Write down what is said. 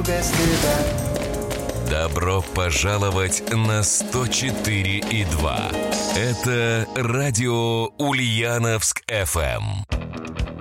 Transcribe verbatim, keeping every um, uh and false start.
без стыда. Добро пожаловать на сто четыре и два. Это радио Ульяновск эф эм.